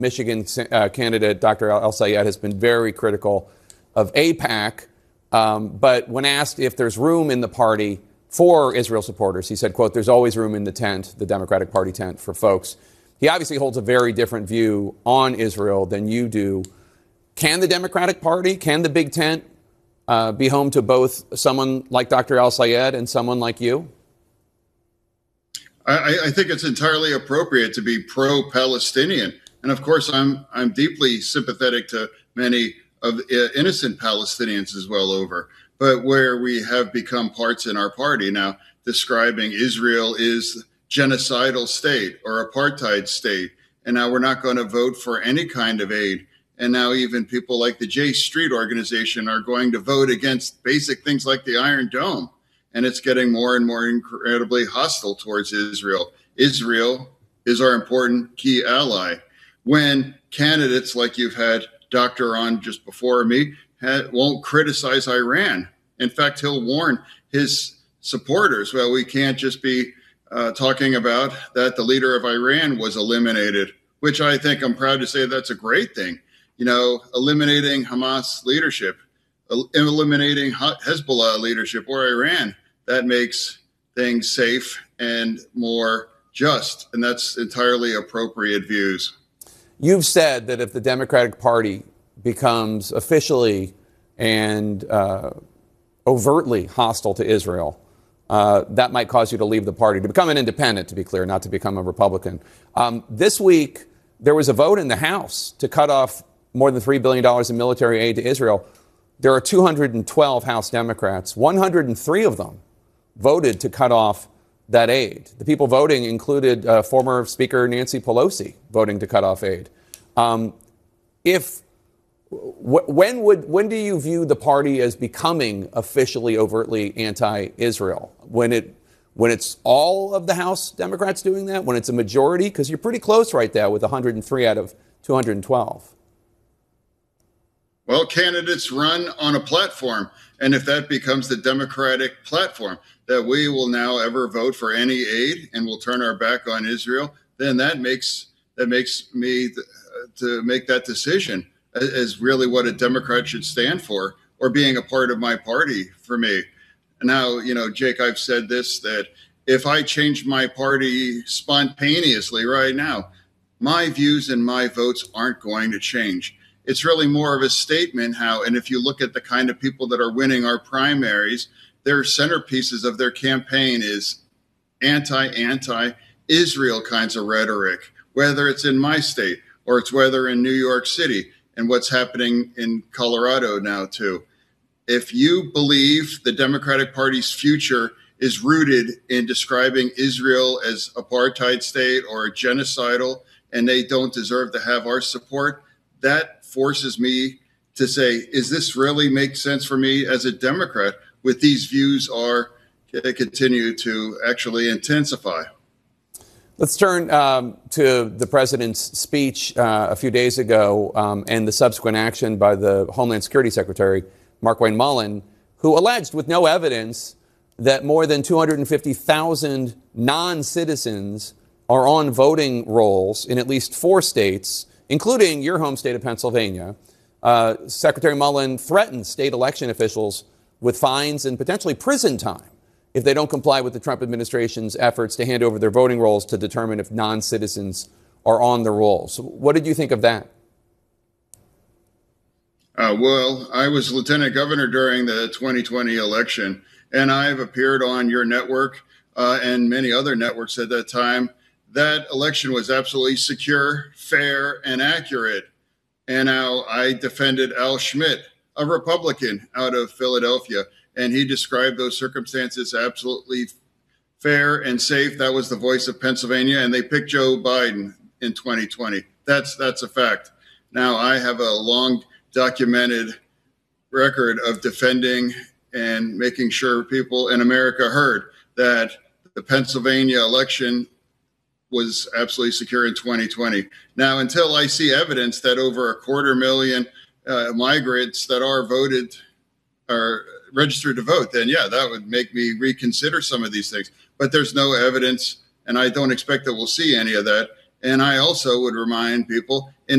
Michigan candidate Dr. El-Sayed has been very critical of AIPAC, but when asked if there's room in the party for Israel supporters, he said, quote, "There's always room in the tent, the Democratic Party tent, for folks." He obviously holds a very different view on Israel than you do. Can the Democratic Party, can the big tent be home to both someone like Dr. El-Sayed and someone like you? I think it's entirely appropriate to be pro-Palestinian. And of course, I'm deeply sympathetic to many of innocent Palestinians as well over. But where we have become parts in our party now, describing Israel is genocidal state or apartheid state. And now we're not going to vote for any kind of aid. And now even people like the J Street organization are going to vote against basic things like the Iron Dome. And it's getting more and more incredibly hostile towards Israel. Israel is our important key ally. When candidates like you've had Dr. on just before me won't criticize Iran. In fact, he'll warn his supporters, well, we can't just be talking about that the leader of Iran was eliminated, which I think I'm proud to say that's a great thing. You know, eliminating Hamas leadership, eliminating Hezbollah leadership or Iran, that makes things safe and more just. And that's entirely appropriate views. You've said that if the Democratic Party becomes officially and overtly hostile to Israel, that might cause you to leave the party, to become an independent, to be clear, not to become a Republican. This week, there was a vote in the House to cut off more than $3 billion in military aid to Israel. There are 212 House Democrats. 103 of them voted to cut off that aid. The people voting included former Speaker Nancy Pelosi voting to cut off aid. When do you view the party as becoming officially overtly anti-Israel? When it's all of the House Democrats doing that? When it's a majority? Because you're pretty close right there with 103 out of 212. Well, candidates run on a platform. And if that becomes the Democratic platform, that we will now ever vote for any aid and will turn our back on Israel, then that makes me to make that decision as really what a Democrat should stand for, or being a part of my party for me. Now, you know, Jake, I've said this, that if I change my party spontaneously right now, my views and my votes aren't going to change. It's really more of a statement how, and if you look at the kind of people that are winning our primaries, their centerpieces of their campaign is anti-Israel kinds of rhetoric, whether it's in my state or it's whether in New York City and what's happening in Colorado now too. If you believe the Democratic Party's future is rooted in describing Israel as apartheid state or genocidal, and they don't deserve to have our support, that forces me to say, is this really make sense for me as a Democrat with these views are continue to actually intensify? Let's turn to the president's speech a few days ago and the subsequent action by the Homeland Security Secretary, Markwayne Mullin, who alleged with no evidence that more than 250,000 non-citizens are on voting rolls in at least 4 states, including your home state of Pennsylvania. Secretary Mullin threatened state election officials with fines and potentially prison time if they don't comply with the Trump administration's efforts to hand over their voting rolls to determine if non-citizens are on the rolls. What did you think of that? Well, I was lieutenant governor during the 2020 election, and I've appeared on your network and many other networks at that time. That election was absolutely secure, fair, and accurate. And now I defended Al Schmidt, a Republican out of Philadelphia, and he described those circumstances absolutely fair and safe. That was the voice of Pennsylvania, and they picked Joe Biden in 2020. That's a fact. Now, I have a long documented record of defending and making sure people in America heard that the Pennsylvania election was absolutely secure in 2020. Now, until I see evidence that over 250,000 migrants that are registered to vote, then yeah, that would make me reconsider some of these things. But there's no evidence, and I don't expect that we'll see any of that. And I also would remind people,